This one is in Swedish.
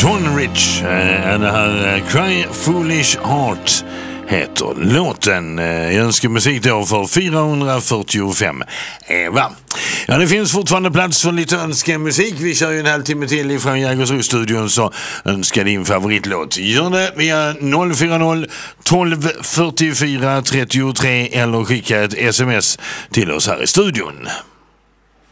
Don Rich, det här Cry Foolish Heart heter låten. Jag önskar musik då för 445 Eva. Ja, det finns fortfarande plats för lite önskemusik. Vi kör ju en halvtimme till ifrån Jägersro-studion, så önska din favoritlåt. Gör det via 040 12 44 33 eller skicka ett sms till oss här i studion.